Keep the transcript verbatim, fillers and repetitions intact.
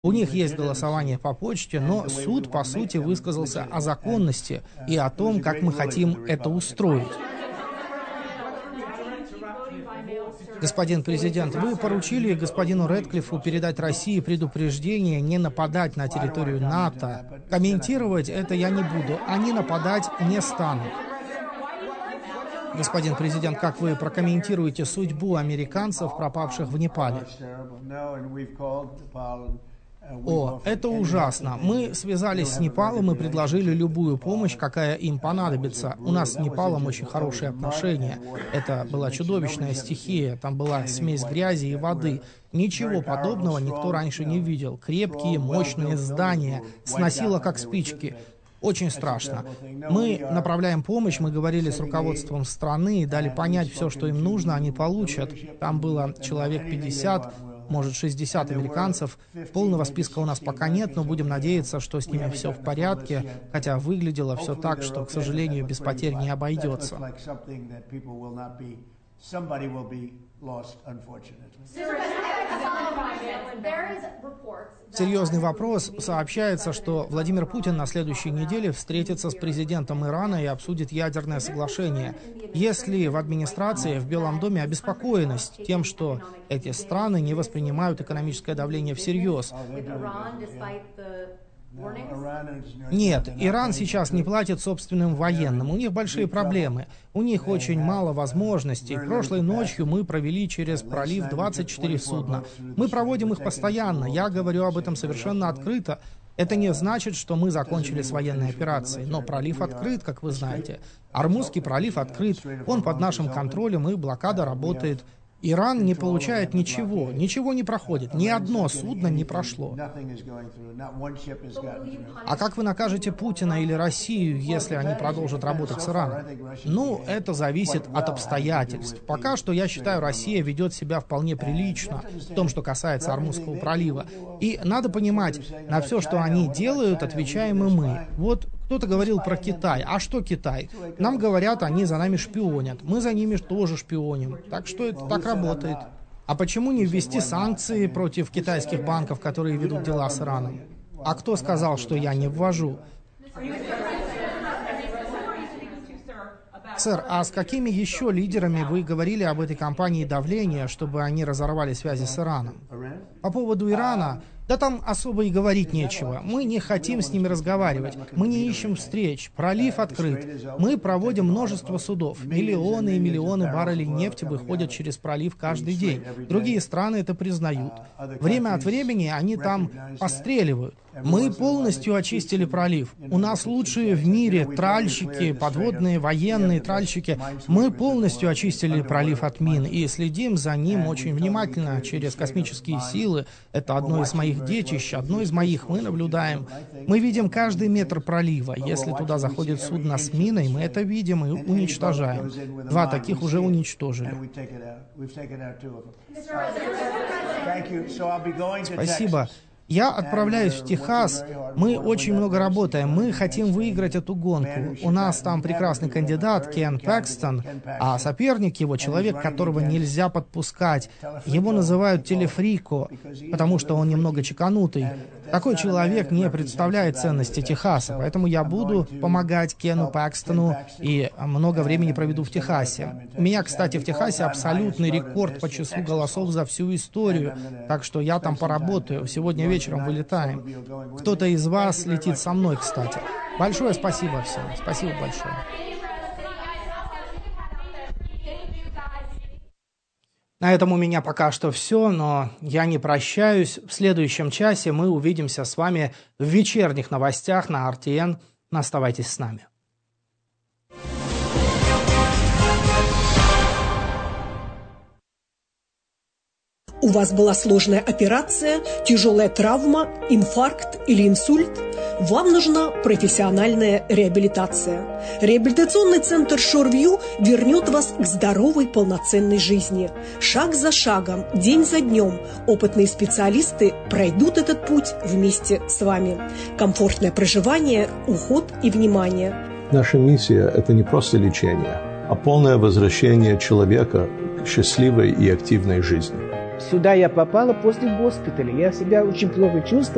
У них есть голосование по почте, но суд, по сути, высказался о законности и о том, как мы хотим это устроить. Господин президент, вы поручили господину Рэдклиффу передать России предупреждение не нападать на территорию НАТО. Комментировать это я не буду. Они нападать не станут. Господин президент, как вы прокомментируете судьбу американцев, пропавших в Непале? О, это ужасно. Мы связались с Непалом и предложили любую помощь, какая им понадобится. У нас с Непалом очень хорошие отношения. Это была чудовищная стихия, там была смесь грязи и воды. Ничего подобного никто раньше не видел. Крепкие, мощные здания, сносило как спички. Очень страшно. Мы направляем помощь, мы говорили с руководством страны и дали понять все, что им нужно, они получат. Там было человек пятьдесят, может шестьдесят американцев. Полного списка у нас пока нет, но будем надеяться, что с ними все в порядке, хотя выглядело все так, что, к сожалению, без потерь не обойдется. Серьезный вопрос. Сообщается, что Владимир Путин на следующей неделе встретится с президентом Ирана и обсудит ядерное соглашение. Есть ли в администрации, в Белом доме обеспокоенность тем, что эти страны не воспринимают экономическое давление всерьез? Нет, Иран сейчас не платит собственным военным. У них большие проблемы. У них очень мало возможностей. Прошлой ночью мы провели через пролив двадцать четыре судна. Мы проводим их постоянно. Я говорю об этом совершенно открыто. Это не значит, что мы закончили с военной операцией. Но пролив открыт, как вы знаете. Ормузский пролив открыт. Он под нашим контролем, и блокада работает. Иран не получает ничего, ничего не проходит, ни одно судно не прошло. А как вы накажете Путина или Россию, если они продолжат работать с Ираном? Ну, это зависит от обстоятельств. Пока что, я считаю, Россия ведет себя вполне прилично в том, что касается Ормузского пролива. И надо понимать, на все, что они делают, отвечаем и мы. Вот кто-то говорил про Китай. А что Китай? Нам говорят, они за нами шпионят. Мы за ними тоже шпионим. Так что это так работает. А почему не ввести санкции против китайских банков, которые ведут дела с Ираном? А кто сказал, что я не ввожу? Сэр, а с какими еще лидерами вы говорили об этой кампании давления, чтобы они разорвали связи с Ираном? По поводу Ирана... Да там особо и говорить нечего. Мы не хотим с ними разговаривать. Мы не ищем встреч. Пролив открыт. Мы проводим множество судов. Миллионы и миллионы баррелей нефти выходят через пролив каждый день. Другие страны это признают. Время от времени они там постреливают. Мы полностью очистили пролив. У нас лучшие в мире тральщики, подводные военные тральщики. Мы полностью очистили пролив от мин и следим за ним очень внимательно через космические силы. Это одно из моих детищ, одно из моих. Мы наблюдаем. Мы видим каждый метр пролива. Если туда заходит судно с миной, мы это видим и уничтожаем. Два таких уже уничтожили. Спасибо. Я отправляюсь в Техас. Мы очень много работаем. Мы хотим выиграть эту гонку. У нас там прекрасный кандидат Кен Пэкстон, а соперник его — человек, которого нельзя подпускать. Его называют телефрико, потому что он немного чеканутый. Такой человек не представляет ценности Техаса, поэтому я буду помогать Кену Пэкстону и много времени проведу в Техасе. У меня, кстати, в Техасе абсолютный рекорд по числу голосов за всю историю, так что я там поработаю. Сегодня вечером вылетаем. Кто-то из вас летит со мной, кстати. Большое спасибо всем. Спасибо большое. На этом у меня пока что все, но я не прощаюсь. В следующем часе мы увидимся с вами в вечерних новостях на эр ти эн. Оставайтесь с нами. У вас была сложная операция, тяжелая травма, инфаркт или инсульт? Вам нужна профессиональная реабилитация. Реабилитационный центр Шорвью вернет вас к здоровой, полноценной жизни. Шаг за шагом, день за днем опытные специалисты пройдут этот путь вместе с вами. Комфортное проживание, уход и внимание. Наша миссия – это не просто лечение, а полное возвращение человека к счастливой и активной жизни. Сюда я попала после госпиталя. Я себя очень плохо чувствовала.